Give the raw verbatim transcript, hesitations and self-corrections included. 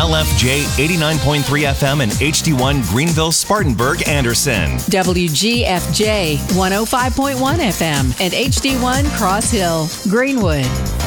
L F J eighty-nine point three F M and H D one Greenville, Spartanburg, Anderson. W G F J one oh five point one F M and H D one Cross Hill, Greenwood.